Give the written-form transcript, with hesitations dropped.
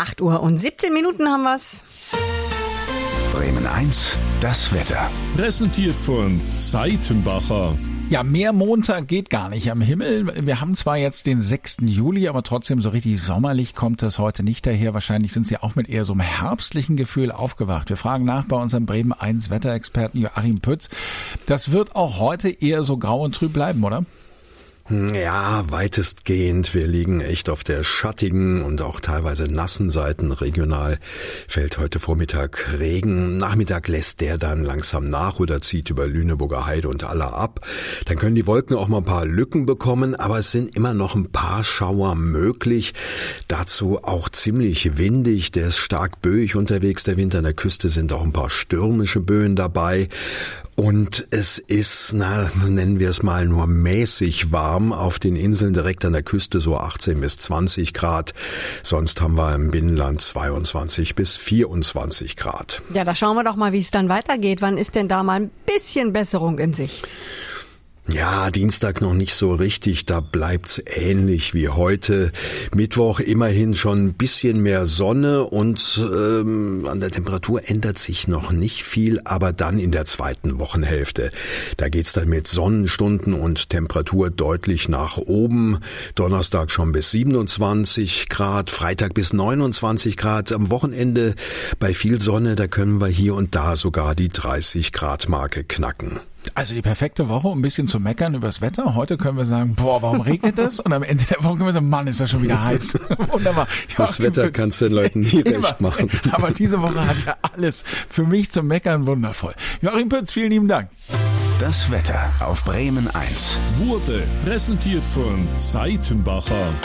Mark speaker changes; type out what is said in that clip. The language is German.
Speaker 1: 8:17 haben wir's.
Speaker 2: Bremen 1, das Wetter.
Speaker 3: Präsentiert von Seitenbacher.
Speaker 4: Ja, mehr Montag geht gar nicht am Himmel. Wir haben zwar jetzt den 6. Juli, aber trotzdem so richtig sommerlich kommt es heute nicht daher. Wahrscheinlich sind Sie auch mit eher so einem herbstlichen Gefühl aufgewacht. Wir fragen nach bei unserem Bremen 1 Wetterexperten Joachim Pütz. Das wird auch heute eher so grau und trüb bleiben, oder?
Speaker 5: Ja, weitestgehend. Wir liegen echt auf der schattigen und auch teilweise nassen Seiten. Regional fällt heute Vormittag Regen. Nachmittag lässt der dann langsam nach oder zieht über Lüneburger Heide und Aller ab. Dann können die Wolken auch mal ein paar Lücken bekommen, aber es sind immer noch ein paar Schauer möglich. Dazu auch ziemlich windig. Der ist stark böig unterwegs. Der Wind an der Küste sind auch ein paar stürmische Böen dabei. Und es ist, nennen wir es mal, nur mäßig warm auf den Inseln direkt an der Küste, so 18 bis 20 Grad. Sonst haben wir im Binnenland 22 bis 24 Grad.
Speaker 1: Ja, da schauen wir doch mal, wie es dann weitergeht. Wann ist denn da mal ein bisschen Besserung in Sicht?
Speaker 5: Ja, Dienstag noch nicht so richtig, da bleibt's ähnlich wie heute. Mittwoch immerhin schon ein bisschen mehr Sonne und an der Temperatur ändert sich noch nicht viel, aber dann in der zweiten Wochenhälfte. Da geht's dann mit Sonnenstunden und Temperatur deutlich nach oben. Donnerstag schon bis 27 Grad, Freitag bis 29 Grad. Am Wochenende bei viel Sonne, da können wir hier und da sogar die 30 Grad Marke knacken.
Speaker 4: Also die perfekte Woche, um ein bisschen zu meckern übers Wetter. Heute können wir sagen, warum regnet es? Und am Ende der Woche können wir sagen, Mann, ist das schon wieder heiß. Wunderbar.
Speaker 5: Das Wetter kannst du den Leuten nie recht machen.
Speaker 4: Aber diese Woche hat ja alles für mich zum Meckern wundervoll. Joachim Pütz, vielen lieben Dank.
Speaker 2: Das Wetter auf Bremen 1
Speaker 3: Wurde präsentiert von Seitenbacher.